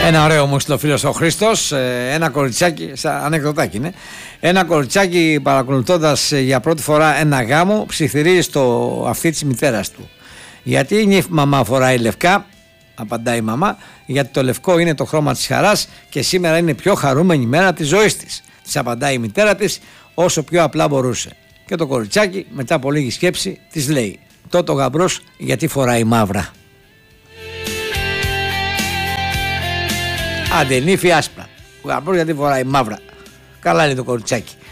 Ένα ωραίο μου στείλε ο φίλος ο Χρήστος. Ένα κοριτσάκι, σαν ανεκδοτάκι είναι. Ένα κοριτσάκι παρακολουθώντας για πρώτη φορά ένα γάμο ψιθυρίζει στο αυτί της μητέρας του. Γιατί η μαμά φοράει λευκά, απαντάει η μαμά, γιατί το λευκό είναι το χρώμα της χαράς και σήμερα είναι η πιο χαρούμενη μέρα της ζωής της. Της απαντάει η μητέρα της όσο πιο απλά μπορούσε. Και το κοριτσάκι μετά από λίγη σκέψη της λέει: τότε ο γαμπρός γιατί φοράει μαύρα. Άντε νύφη άσπρα. Ο γαμπρός γιατί φοράει μαύρα. Καλά είναι το κοριτσάκι.